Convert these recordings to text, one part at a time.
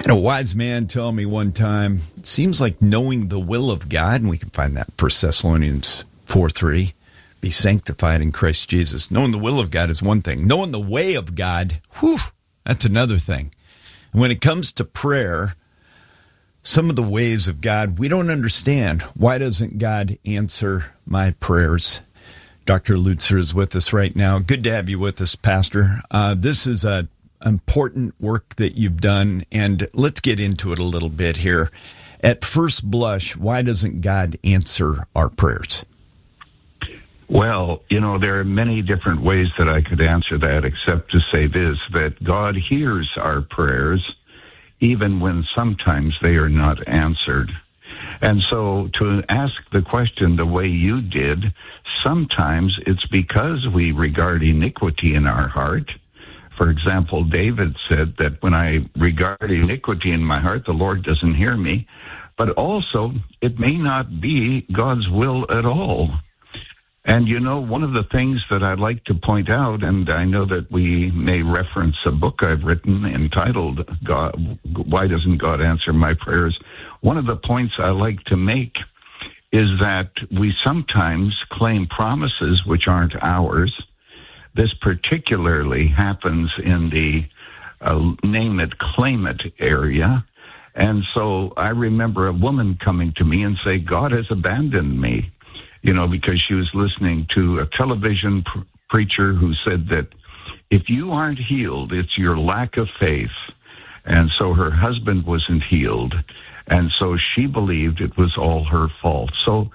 I had a wise man tell me one time, it seems like knowing the will of God, and we can find that in 1 Thessalonians 4:3, be sanctified in Christ Jesus. Knowing the will of God is one thing. Knowing the way of God, that's another thing. And when it comes to prayer, some of the ways of God, we don't understand. Why doesn't God answer my prayers? Dr. Lutzer is with us right now. Good to have you with us, Pastor. This is an important work that you've done, and let's get into it a little bit here. At first blush, why doesn't God answer our prayers? Well, there are many different ways that I could answer that, except to say this, that God hears our prayers, even when sometimes they are not answered. And so to ask the question the way you did, sometimes it's because we regard iniquity in our heart. For example, David said that when I regard iniquity in my heart, the Lord doesn't hear me. But also, it may not be God's will at all. And one of the things that I'd like to point out, and I know that we may reference a book I've written entitled Why Doesn't God Answer My Prayers? One of the points I like to make is that we sometimes claim promises which aren't ours. This particularly happens in the name it, claim it area. And so I remember a woman coming to me and say, God has abandoned me. Because she was listening to a television preacher who said that if you aren't healed, it's your lack of faith. And so her husband wasn't healed. And so she believed it was all her fault. So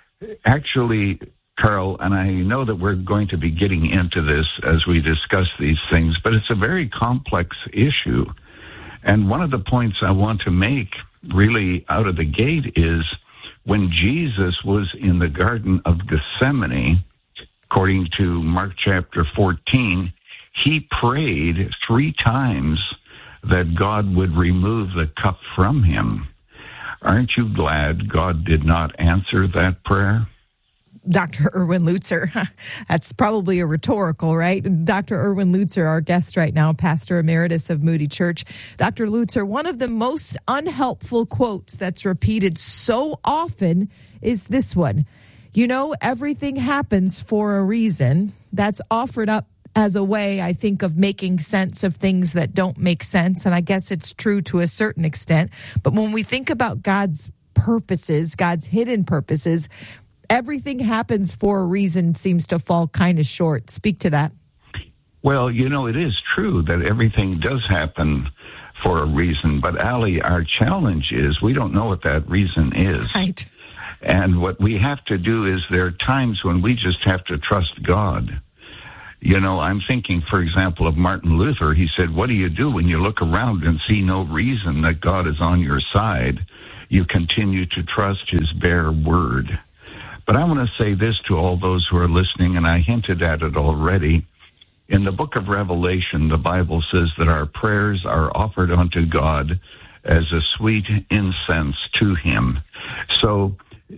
actually, Carl, and I know that we're going to be getting into this as we discuss these things, but it's a very complex issue. And one of the points I want to make really out of the gate is when Jesus was in the Garden of Gethsemane, according to Mark chapter 14, he prayed 3 times that God would remove the cup from him. Aren't you glad God did not answer that prayer? Dr. Erwin Lutzer, that's probably a rhetorical, right? Dr. Erwin Lutzer, our guest right now, Pastor Emeritus of Moody Church. Dr. Lutzer, one of the most unhelpful quotes that's repeated so often is this one. Everything happens for a reason. That's offered up as a way, I think, of making sense of things that don't make sense. And I guess it's true to a certain extent. But when we think about God's purposes, God's hidden purposes, everything happens for a reason seems to fall kind of short. Speak to that. Well, it is true that everything does happen for a reason. But, Allie, our challenge is we don't know what that reason is. Right. And what we have to do is there are times when we just have to trust God. I'm thinking, for example, of Martin Luther. He said, what do you do when you look around and see no reason that God is on your side? You continue to trust his bare word. But I want to say this to all those who are listening, and I hinted at it already. In the book of Revelation, the Bible says that our prayers are offered unto God as a sweet incense to him. So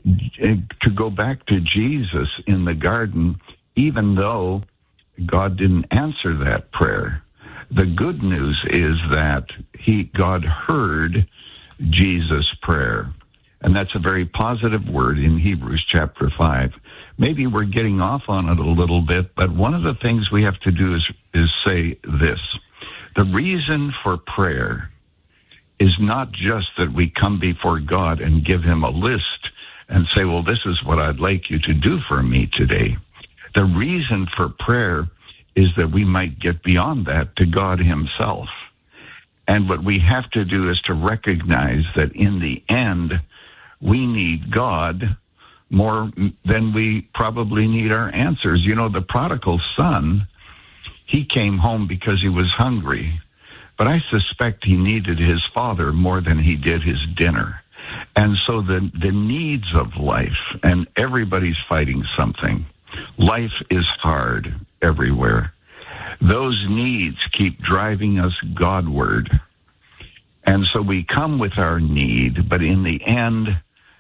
to go back to Jesus in the garden, even though God didn't answer that prayer, the good news is that God heard Jesus' prayer. And that's a very positive word in Hebrews chapter 5. Maybe we're getting off on it a little bit, but one of the things we have to do is say this. The reason for prayer is not just that we come before God and give him a list and say, well, this is what I'd like you to do for me today. The reason for prayer is that we might get beyond that to God himself. And what we have to do is to recognize that in the end, we need God more than we probably need our answers. The prodigal son, he came home because he was hungry, but I suspect he needed his father more than he did his dinner. And so the needs of life, and everybody's fighting something. Life is hard everywhere. Those needs keep driving us Godward. And so we come with our need, but in the end,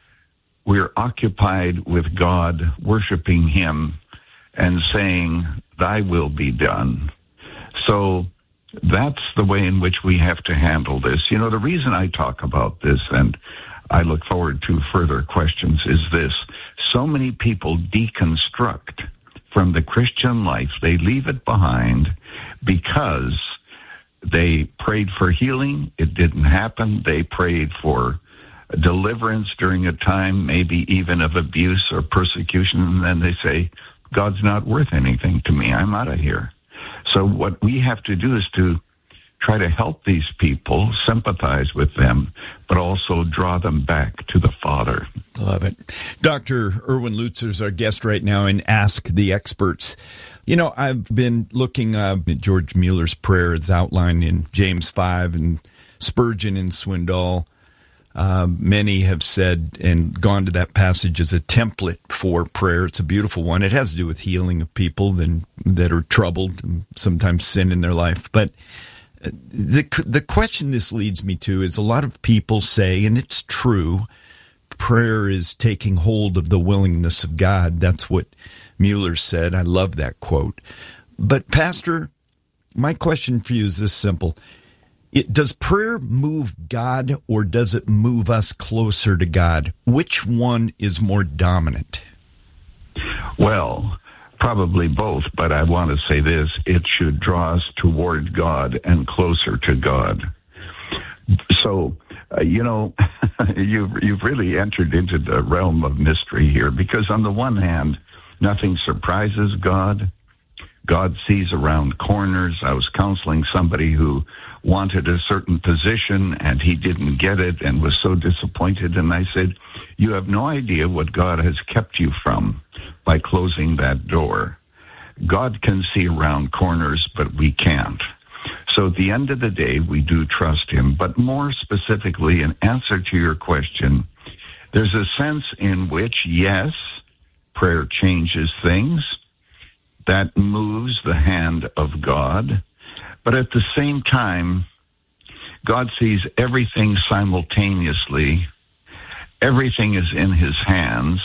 we're occupied with God, worshiping him, and saying, thy will be done. So That's the way in which we have to handle this. You know, the reason I talk about this, and I look forward to further questions, is this. So many people deconstruct from the Christian life. They leave it behind because they prayed for healing. It didn't happen. They prayed for deliverance during a time, maybe even of abuse or persecution, and then they say, God's not worth anything to me. I'm out of here. So what we have to do is to try to help these people, sympathize with them, but also draw them back to the Father. Love it. Dr. Erwin Lutzer is our guest right now in Ask the Experts. You know, I've been looking at George Mueller's prayer. It's outlined in James 5 and Spurgeon and Swindoll. Many have said and gone to that passage as a template for prayer. It's a beautiful one. It has to do with healing of people that are troubled, sometimes sin in their life. But the question this leads me to is a lot of people say, and it's true, prayer is taking hold of the willingness of God. That's what Mueller said. I love that quote. But Pastor, my question for you is this simple. Does prayer move God or does it move us closer to God? Which one is more dominant? Well, probably both, but I want to say this. It should draw us toward God and closer to God. So, you've really entered into the realm of mystery here, because on the one hand, nothing surprises God. God sees around corners. I was counseling somebody who wanted a certain position and he didn't get it and was so disappointed. And I said, you have no idea what God has kept you from by closing that door. God can see around corners, but we can't. So at the end of the day, we do trust him. But more specifically, in answer to your question, there's a sense in which, yes, prayer changes things. That moves the hand of God. But at the same time, God sees everything simultaneously. Everything is in his hands.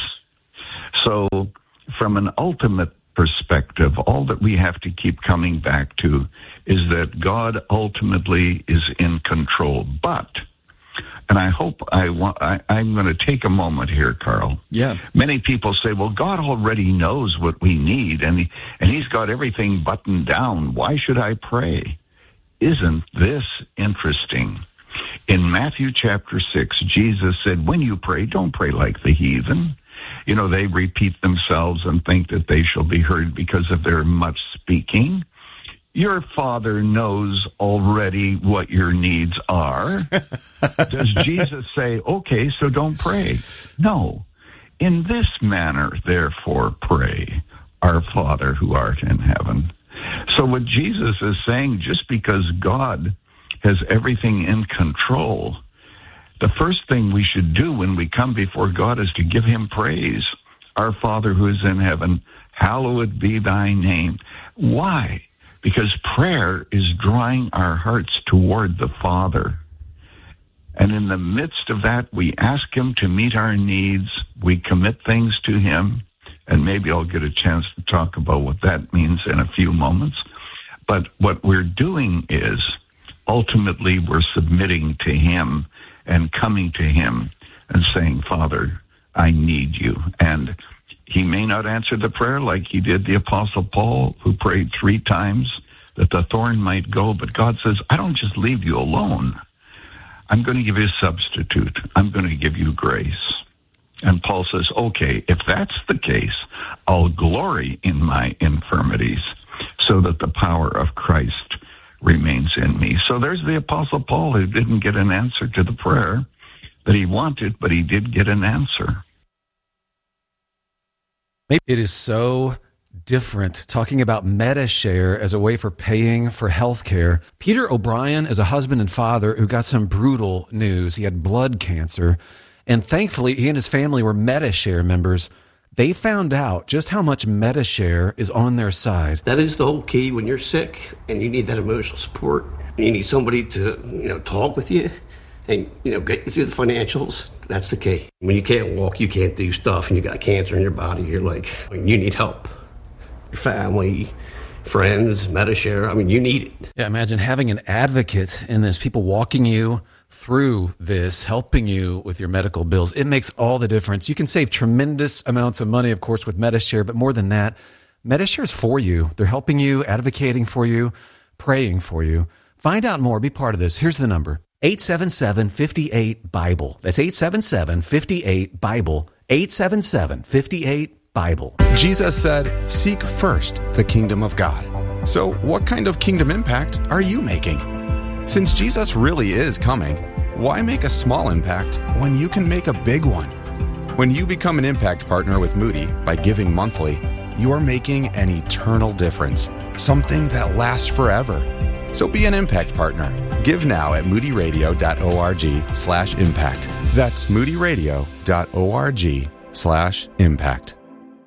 So from an ultimate perspective, all that we have to keep coming back to is that God ultimately is in control. But, and I hope I'm going to take a moment here, Carl. Yeah. Many people say, well, God already knows what we need, and he's got everything buttoned down. Why should I pray? Isn't this interesting? In Matthew chapter 6, Jesus said, when you pray, don't pray like the heathen. You know, they repeat themselves and think that they shall be heard because of their much speaking. Your Father knows already what your needs are. Does Jesus say, okay, so don't pray? No. In this manner, therefore, pray, our Father who art in heaven. So what Jesus is saying, just because God has everything in control, the first thing we should do when we come before God is to give him praise. Our Father who is in heaven, hallowed be thy name. Why? Because prayer is drawing our hearts toward the Father. And in the midst of that, we ask him to meet our needs. We commit things to him. And maybe I'll get a chance to talk about what that means in a few moments. But what we're doing is, ultimately, we're submitting to him and coming to him and saying, Father, I need you. And he may not answer the prayer like he did the Apostle Paul, who prayed 3 times that the thorn might go. But God says, I don't just leave you alone. I'm going to give you a substitute. I'm going to give you grace. And Paul says, okay, if that's the case, I'll glory in my infirmities so that the power of Christ remains in me. So there's the Apostle Paul who didn't get an answer to the prayer that he wanted, but he did get an answer. It is so different talking about MediShare as a way for paying for health care. Peter O'Brien is a husband and father who got some brutal news. He had blood cancer, and thankfully he and his family were MediShare members. They found out just how much MediShare is on their side. That is the whole key when you're sick and you need that emotional support. You need somebody to, talk with you and, get you through the financials. That's the key. When you can't walk, you can't do stuff, and you got cancer in your body, you're like, you need help. Your family, friends, Medishare. I mean, you need it. Yeah, imagine having an advocate in this, people walking you through this, helping you with your medical bills. It makes all the difference. You can save tremendous amounts of money, of course, with Medishare, but more than that, Medishare is for you. They're helping you, advocating for you, praying for you. Find out more. Be part of this. Here's the number. 877-58-BIBLE. That's 877-58-BIBLE. 877-58-BIBLE. Jesus said, "Seek first the kingdom of God." So what kind of kingdom impact are you making? Since Jesus really is coming, why make a small impact when you can make a big one? When you become an impact partner with Moody by giving monthly, you are making an eternal difference, something that lasts forever. So be an impact partner. Give now at moodyradio.org/impact. That's moodyradio.org/impact.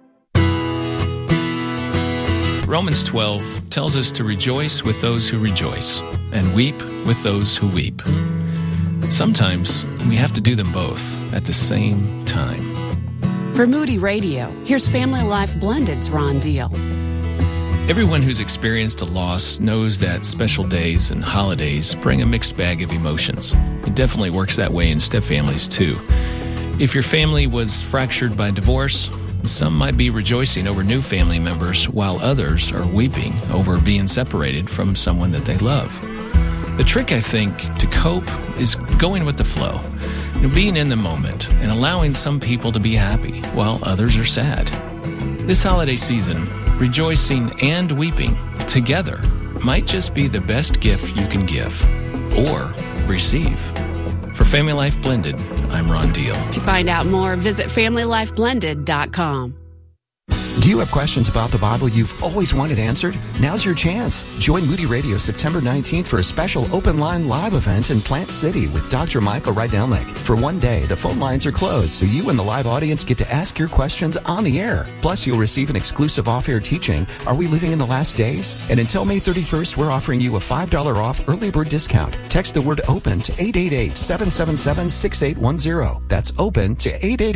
Romans 12 tells us to rejoice with those who rejoice and weep with those who weep. Sometimes we have to do them both at the same time. For Moody Radio, here's Family Life Blended's Ron Deal. Everyone who's experienced a loss knows that special days and holidays bring a mixed bag of emotions. It definitely works that way in stepfamilies too. If your family was fractured by divorce, some might be rejoicing over new family members while others are weeping over being separated from someone that they love. The trick, I think, to cope is going with the flow. Being in the moment and allowing some people to be happy while others are sad. This holiday season, rejoicing and weeping together might just be the best gift you can give or receive. For Family Life Blended, I'm Ron Deal. To find out more, visit FamilyLifeBlended.com. Do you have questions about the Bible you've always wanted answered? Now's your chance. Join Moody Radio September 19th for a special open line live event in Plant City with Dr. Michael Rydelnik. For one day, the phone lines are closed, so you and the live audience get to ask your questions on the air. Plus, you'll receive an exclusive off-air teaching, Are We Living in the Last Days? And until May 31st, we're offering you a $5 off early bird discount. Text the word OPEN to 888-777-6810. That's OPEN to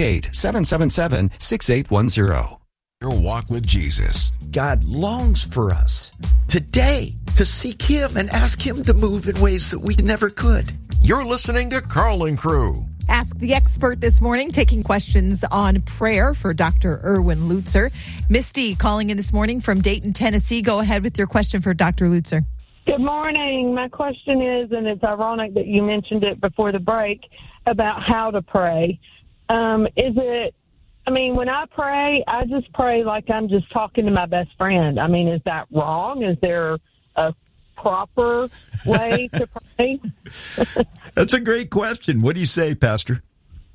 888-777-6810. Your walk with Jesus. God longs for us today to seek Him and ask Him to move in ways that we never could. You're listening to Carl and Crew. Ask the Expert this morning, taking questions on prayer for Dr. Erwin Lutzer. Misty calling in this morning from Dayton, Tennessee. Go ahead with your question for Dr. Lutzer. Good morning. My question is, and it's ironic that you mentioned it before the break, about how to pray. When I pray, I just pray like I'm just talking to my best friend. Is that wrong? Is there a proper way to pray? That's a great question. What do you say, Pastor?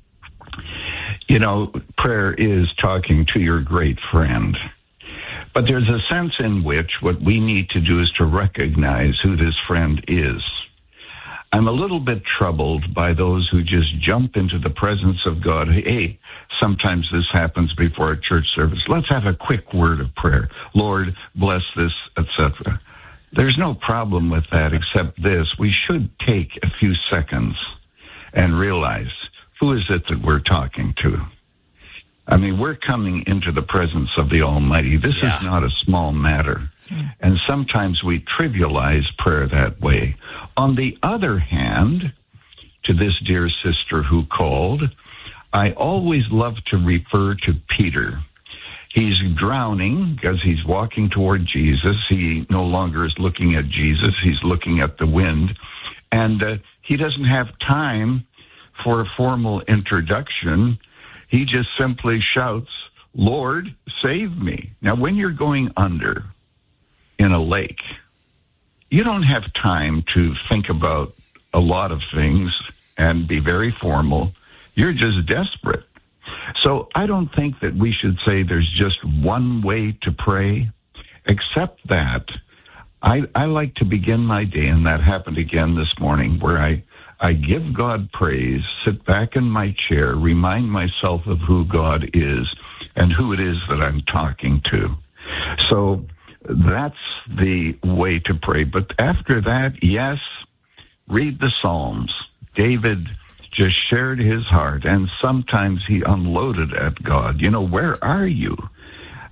Prayer is talking to your great friend. But there's a sense in which what we need to do is to recognize who this friend is. I'm a little bit troubled by those who just jump into the presence of God. Hey, sometimes this happens before a church service. Let's have a quick word of prayer. Lord, bless this, etc. There's no problem with that except this. We should take a few seconds and realize, who is it that we're talking to? We're coming into the presence of the Almighty. This is not a small matter. And sometimes we trivialize prayer that way. On the other hand, to this dear sister who called, I always love to refer to Peter. He's drowning because he's walking toward Jesus. He no longer is looking at Jesus. He's looking at the wind. And he doesn't have time for a formal introduction. He just simply shouts, Lord, save me. Now, when you're going under in a lake, you don't have time to think about a lot of things and be very formal. You're just desperate. So I don't think that we should say there's just one way to pray, except that I like to begin my day, and that happened again this morning, where I give God praise, sit back in my chair, remind myself of who God is and who it is that I'm talking to. So that's the way to pray. But after that, yes, read the Psalms. David just shared his heart, and sometimes he unloaded at God. Where are you?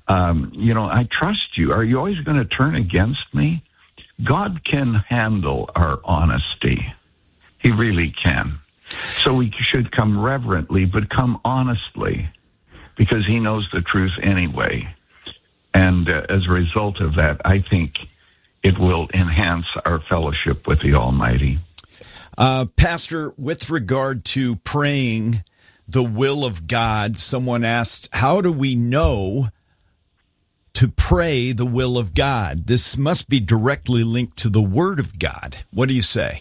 I trust you. Are you always going to turn against me? God can handle our honesty. He really can. So we should come reverently, but come honestly, because he knows the truth anyway. And as a result of that, I think it will enhance our fellowship with the Almighty. Pastor, with regard to praying the will of God, someone asked, how do we know to pray the will of God? This must be directly linked to the Word of God. What do you say?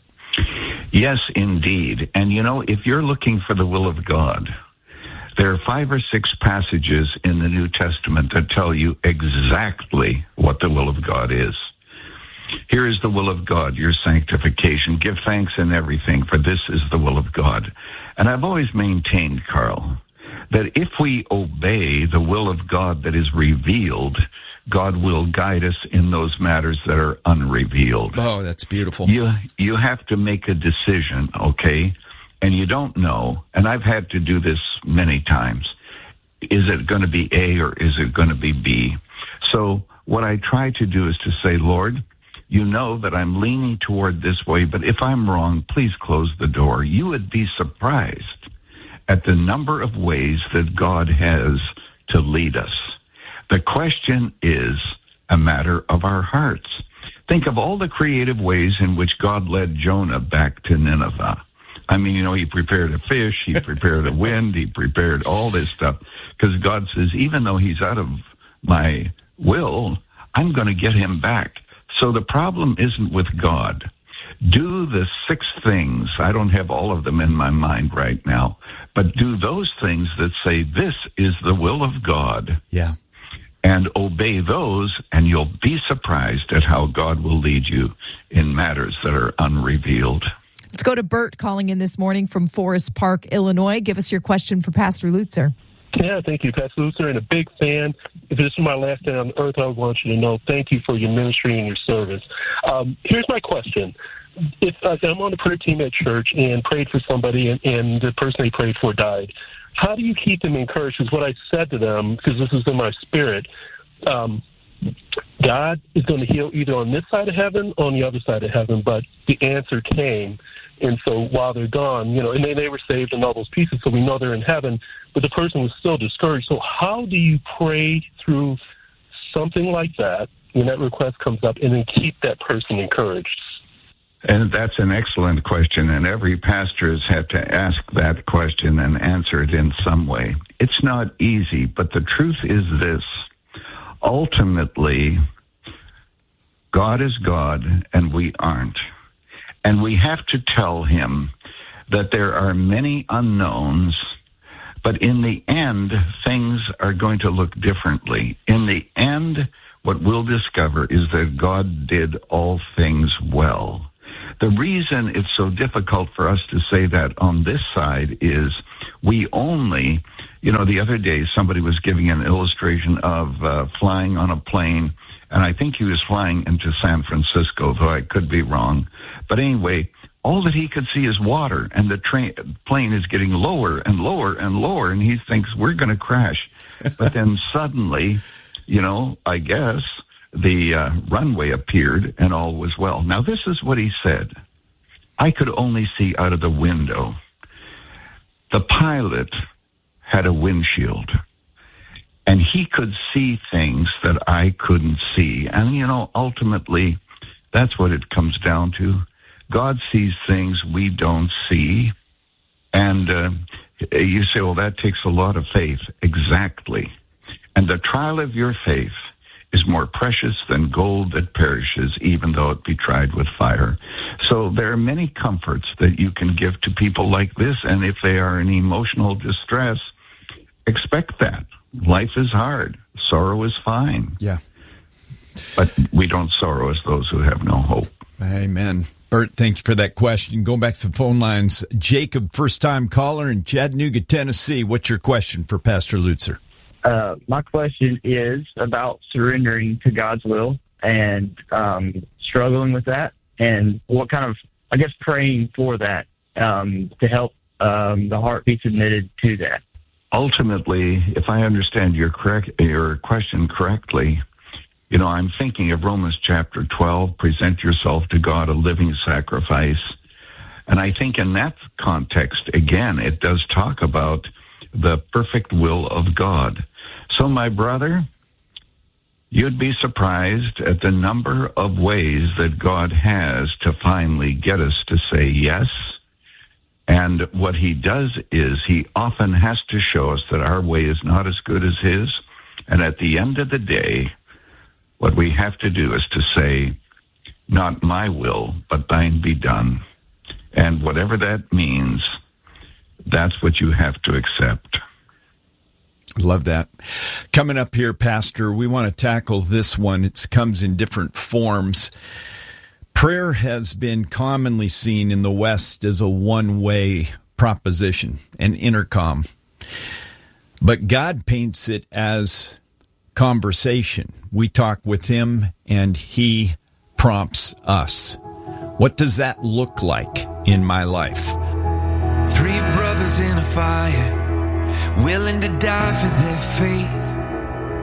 Yes, indeed. And if you're looking for the will of God, there are 5 or 6 passages in the New Testament that tell you exactly what the will of God is. Here is the will of God, your sanctification. Give thanks in everything, for this is the will of God. And I've always maintained, Carl, that if we obey the will of God that is revealed, God will guide us in those matters that are unrevealed. Oh, that's beautiful. You have to make a decision, okay? And you don't know, and I've had to do this many times. Is it going to be A or is it going to be B? So what I try to do is to say, Lord, you know that I'm leaning toward this way, but if I'm wrong, please close the door. You would be surprised at the number of ways that God has to lead us. The question is a matter of our hearts. Think of all the creative ways in which God led Jonah back to Nineveh. I mean, he prepared a fish, he prepared a wind, he prepared all this stuff, because God says, even though he's out of my will, I'm going to get him back. So the problem isn't with God. Do the 6 things. I don't have all of them in my mind right now, but do those things that say this is the will of God. Yeah. And obey those, and you'll be surprised at how God will lead you in matters that are unrevealed. Let's go to Bert calling in this morning from Forest Park, Illinois. Give us your question for Pastor Lutzer. Yeah, thank you, Pastor Lutzer, and a big fan. If this is my last day on earth, I want you to know thank you for your ministry and your service. Here's my question. If I'm on the prayer team at church and prayed for somebody and the person they prayed for died, how do you keep them encouraged? Because what I said to them, because this is in my spirit, God is going to heal either on this side of heaven or on the other side of heaven, but the answer came. And so while they're gone, and they were saved and all those pieces, so we know they're in heaven, but the person was still discouraged. So how do you pray through something like that when that request comes up and then keep that person encouraged? And that's an excellent question, and every pastor has had to ask that question and answer it in some way. It's not easy, but the truth is this. Ultimately, God is God, and we aren't. And we have to tell him that there are many unknowns, but in the end, things are going to look differently. In the end, what we'll discover is that God did all things well. The reason it's so difficult for us to say that on this side is we only, the other day somebody was giving an illustration of flying on a plane, and I think he was flying into San Francisco, though I could be wrong. But anyway, all that he could see is water, and the plane is getting lower and lower and lower, and he thinks we're going to crash. But then suddenly, I guess, the runway appeared and all was well. Now, this is what he said. I could only see out of the window. The pilot had a windshield, and he could see things that I couldn't see. And, ultimately, that's what it comes down to. God sees things we don't see. And you say, well, that takes a lot of faith. Exactly. And the trial of your faith is more precious than gold that perishes, even though it be tried with fire. So there are many comforts that you can give to people like this, and if they are in emotional distress, expect that. Life is hard. Sorrow is fine. Yeah. But we don't sorrow as those who have no hope. Amen. Bert, thank you for that question. Going back to the phone lines, Jacob, first-time caller in Chattanooga, Tennessee. What's your question for Pastor Lutzer? My question is about surrendering to God's will and struggling with that, and what kind of, praying for that to help the heart be submitted to that. ultimately, if I understand your question correctly, I'm thinking of Romans chapter 12, present yourself to God a living sacrifice. And I think in that context, again, it does talk about the perfect will of God. So, my brother, you'd be surprised at the number of ways that God has to finally get us to say yes. And what he does is he often has to show us that our way is not as good as his. And at the end of the day, what we have to do is to say, not my will, but thine be done. And whatever that means, that's what you have to accept. Love that. Coming up here, Pastor, we want to tackle this one. It comes in different forms. Prayer has been commonly seen in the West as a one-way proposition, an intercom. But God paints it as conversation. We talk with him and he prompts us. What does that look like in my life? 3 brothers in a fire, willing to die for their faith.